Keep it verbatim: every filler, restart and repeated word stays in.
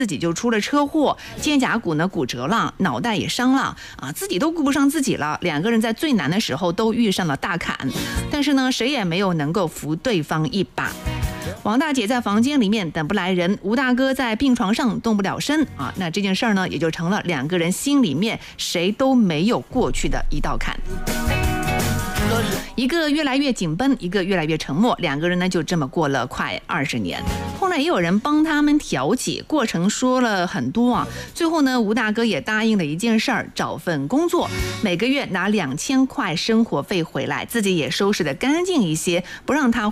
自己就出了车祸，肩胛骨呢骨折了，脑袋也伤了啊，自己都顾不上自己了。两个人在最难的时候都遇上了大坎，但是呢，谁也没有能够扶对方一把。王大姐在房间里面等不来人，吴大哥在病床上动不了身啊，那这件事儿呢，也就成了两个人心里面谁都没有过去的一道坎。一个越来越紧绷，一个越来越沉默，两个人呢就这么过了快二十年。后来也有人帮他们调解，过程说了很多啊。最后呢，吴大哥也答应了一件事儿，找份工作，每个月拿两千块生活费回来，自己也收拾得干净一些，不让他